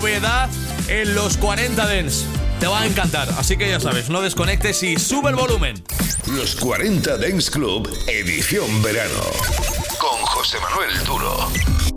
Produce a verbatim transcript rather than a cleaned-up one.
novedad en los cuarenta Dance. Te va a encantar, así que ya sabes, no desconectes y sube el volumen. Los cuarenta Dance Club, edición verano, con José Manuel Duro.